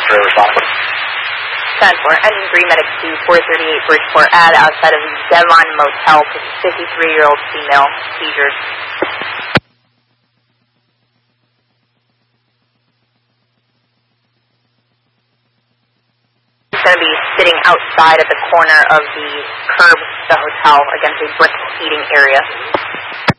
for Boston. 10-4, engine 3, medic 2, 438 Bridgeport, ad outside of the Devon Motel, 53-year-old female, seizures. He's going to be sitting outside at the corner of the curb, the hotel, against a brick seating area.